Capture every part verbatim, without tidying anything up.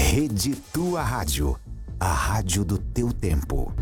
Rede Tua Rádio, a rádio do teu tempo.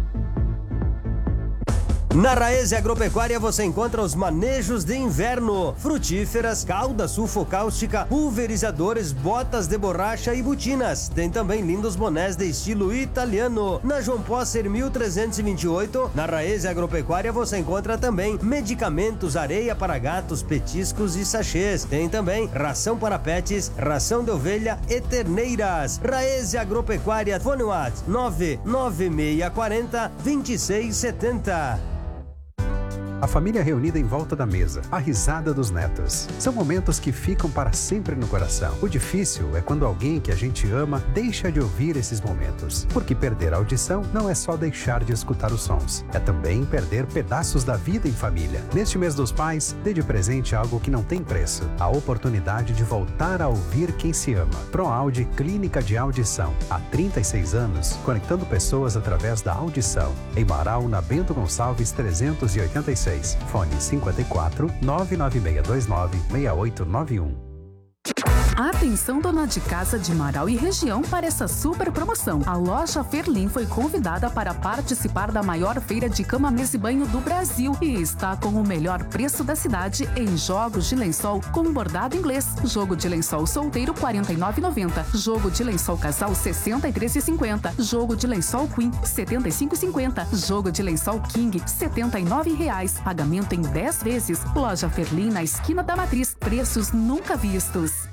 Na Raese Agropecuária você encontra os manejos de inverno, frutíferas, cauda sulfocáustica, pulverizadores, botas de borracha e botinas. Tem também lindos bonés de estilo italiano. Na João Posser mil trezentos e vinte e oito, na Raese Agropecuária você encontra também medicamentos, areia para gatos, petiscos e sachês. Tem também ração para pets, ração de ovelha e terneiras. Raese Agropecuária, Fone WhatsApp nove nove seis quatro zero, dois seis sete zero. A família reunida em volta da mesa, a risada dos netos. São momentos que ficam para sempre no coração. O difícil é quando alguém que a gente ama deixa de ouvir esses momentos. Porque perder a audição não é só deixar de escutar os sons. É também perder pedaços da vida em família. Neste mês dos pais, dê de presente algo que não tem preço. A oportunidade de voltar a ouvir quem se ama. ProAudio Clínica de Audição. Há trinta e seis anos, conectando pessoas através da audição. Em Marau, na Bento Gonçalves trezentos e oitenta e seis. Fone cinquenta e quatro, nove nove seis dois nove, seis oito nove um. Atenção, dona de casa de Marau e região, para essa super promoção. A loja Ferlin foi convidada para participar da maior feira de cama, mesa e banho do Brasil e está com o melhor preço da cidade em jogos de lençol com bordado inglês. Jogo de lençol solteiro quarenta e nove reais e noventa centavos. Jogo de lençol casal sessenta e três reais e cinquenta centavos. Jogo de lençol queen setenta e cinco reais e cinquenta centavos. Jogo de lençol king setenta e nove reais. Pagamento em dez vezes. Loja Ferlin na esquina da Matriz. Preços nunca vistos.